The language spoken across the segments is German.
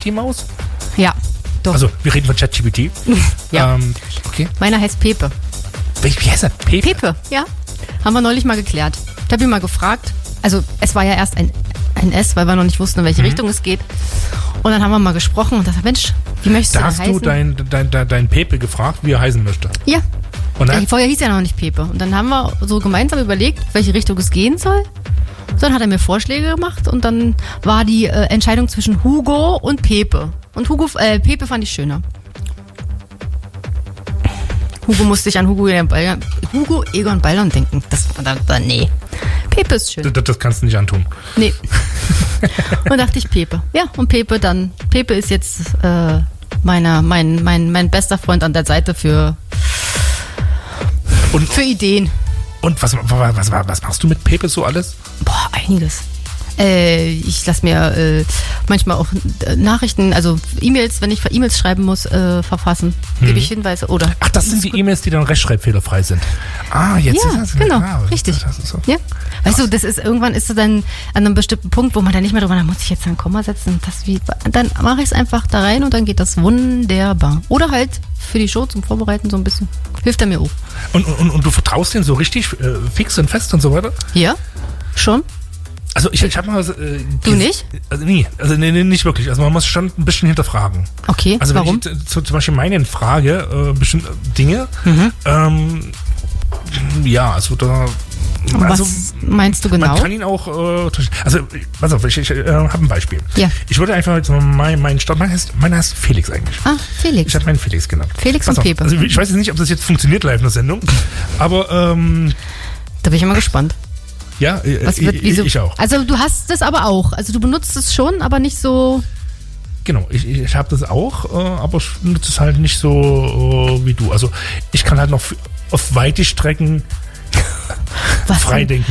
ChatGPT-Maus? Ja, doch. Also, wir reden von ChatGPT. Ja. Okay. Meiner heißt Pepe. Wie heißt er? Pepe, ja. Haben wir neulich mal geklärt. Ich habe ihn mal gefragt. Also, es war ja erst ein S, weil wir noch nicht wussten, in welche Richtung es geht. Und dann haben wir mal gesprochen und dachte, Mensch, wie möchtest du Da denn hast heißen? du dein Pepe gefragt, wie er heißen möchte. Ja. Und dann? Vorher hieß er noch nicht Pepe. Und dann haben wir so gemeinsam überlegt, welche Richtung es gehen soll. Dann hat er mir Vorschläge gemacht und dann war die Entscheidung zwischen Hugo und Pepe. Und Pepe fand ich schöner. Hugo musste ich an Hugo Egon Ballon denken. Nee. Pepe ist schön. Das kannst du nicht antun. Nee. Und dachte ich Pepe. Ja, und Pepe ist jetzt mein bester Freund an der Seite für Ideen. Und was machst du mit Pepe so alles? Boah, einiges. Ich lasse mir manchmal auch Nachrichten, also E-Mails, wenn ich E-Mails schreiben muss, verfassen. Gebe ich Hinweise oder. Ach, das sind die E-Mails, die dann rechtschreibfehlerfrei sind. Ah, jetzt ja, ist das. Genau, richtig. Das ist so. Ja. Weißt du, irgendwann ist du dann an einem bestimmten Punkt, wo man dann nicht mehr drüber, da muss ich jetzt ein Komma setzen. Dann mache ich es einfach da rein und dann geht das wunderbar. Oder halt für die Show zum Vorbereiten so ein bisschen. Hilft er mir auch. Und du vertraust denen so richtig fix und fest und so weiter? Ja, schon. Also ich habe mal... du nicht? Also nee, nicht wirklich. Also man muss schon ein bisschen hinterfragen. Okay, also wenn warum? ich zum Beispiel meine Frage, bestimmte Dinge, ja, also da... Was meinst du genau? Man kann ihn auch... also, pass auf, ich habe ein Beispiel. Ja. Ich würde einfach jetzt mal meinen Start... Meiner heißt Felix eigentlich. Ah, Felix. Ich habe meinen Felix genannt. Felix und Pepe. Also ich weiß jetzt nicht, ob das jetzt funktioniert live in der Sendung, aber... da bin ich immer gespannt. Ja, ich auch. Also du hast das aber auch. Also du benutzt es schon, aber nicht so... Genau, ich habe das auch, aber ich nutze es halt nicht so wie du. Also ich kann halt noch auf weite Strecken frei denken.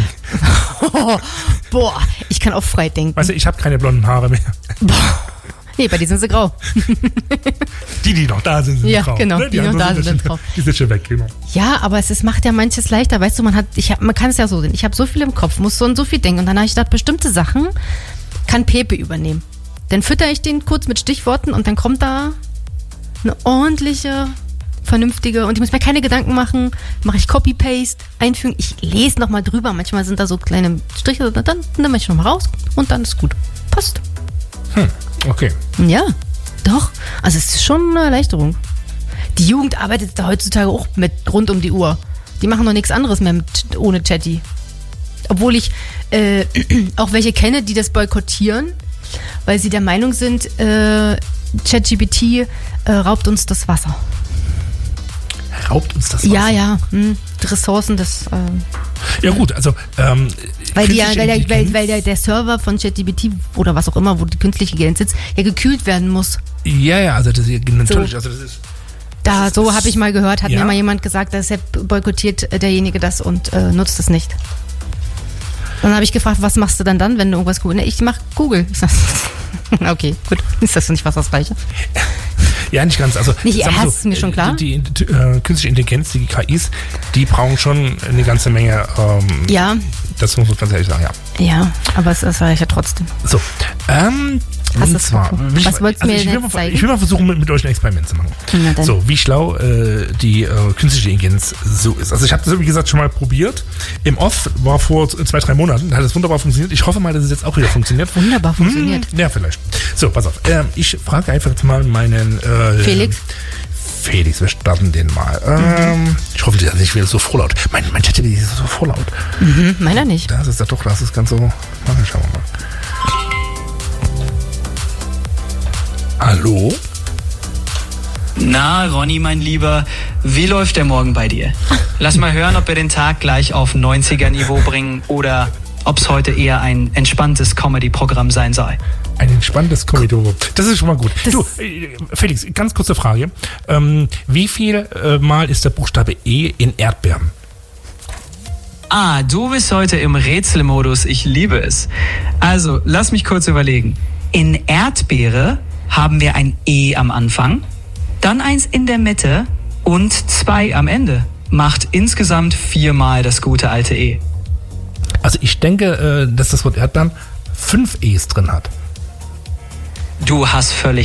Boah, ich kann auch frei denken. Weißt du, ich habe keine blonden Haare mehr. Nee, bei dir sind sie grau. Die noch da sind grau. Genau, ne? die noch da sind grau. Die sind schon weg, genau. Ja, aber es macht ja manches leichter. Weißt du, man kann es ja so sehen. Ich habe so viel im Kopf, muss so und so viel denken. Und dann habe ich gedacht, bestimmte Sachen kann Pepe übernehmen. Dann fütter ich den kurz mit Stichworten und dann kommt da eine ordentliche, vernünftige, und ich muss mir keine Gedanken machen, mache ich Copy-Paste, einfügen, ich lese nochmal drüber, manchmal sind da so kleine Striche, dann nehme ich nochmal raus und dann ist gut. Passt. Okay. Ja, doch. Also es ist schon eine Erleichterung. Die Jugend arbeitet da heutzutage auch mit rund um die Uhr. Die machen doch nichts anderes mehr ohne Chatty. Obwohl ich auch welche kenne, die das boykottieren, weil sie der Meinung sind, ChatGPT raubt uns das Wasser. Raubt uns das Wasser? Ja. Die Ressourcen des... ja gut, also... weil der Server von ChatGPT oder was auch immer, wo die künstliche Intelligenz sitzt, ja gekühlt werden muss. Ja, also das ist natürlich... So. Also das ist... So habe ich mal gehört, hat mir mal jemand gesagt, dass boykottiert derjenige das und nutzt es nicht. Dann habe ich gefragt, was machst du dann, wenn du irgendwas googelst? Ich mache Google. Ich sag, okay, gut. Ist das nicht was das Gleiche? Ja, nicht ganz. Also, nicht, ist mir schon klar. Die künstliche Intelligenz, die KIs, die brauchen schon eine ganze Menge. Ja. Das muss man ganz ehrlich sagen, ja. Ja, aber es ist ja trotzdem. So, und zwar, was wolltest du mir jetzt zeigen? Ich will mal versuchen, mit euch ein Experiment zu machen. So, wie schlau die künstliche Intelligenz so ist. Also ich habe das, wie gesagt, schon mal probiert. Im Off war vor 2-3 Monaten, da hat es wunderbar funktioniert. Ich hoffe mal, dass es jetzt auch wieder funktioniert. Wunderbar funktioniert. Ja, vielleicht. So, pass auf. Ich frage einfach jetzt mal meinen... Felix, wir starten den mal. Ich hoffe, der ist nicht wieder so vorlaut. Mein Chat ist so vorlaut. Meiner nicht. Das ist ganz so... Schauen wir mal. Hallo? Na, Ronny, mein Lieber, wie läuft der Morgen bei dir? Lass mal hören, ob wir den Tag gleich auf 90er-Niveau bringen oder ob es heute eher ein entspanntes Comedy-Programm sein soll. Ein entspanntes Comedy-Programm. Das ist schon mal gut. Du, Felix, ganz kurze Frage. Wie viel Mal ist der Buchstabe E in Erdbeeren? Ah, du bist heute im Rätselmodus. Ich liebe es. Also, lass mich kurz überlegen. In Erdbeere haben wir ein E am Anfang, dann eins in der Mitte und 2 am Ende. Macht insgesamt 4 Mal das gute alte E. Also ich denke, dass das Wort Erdbeeren 5 E's drin hat. Du hast völlig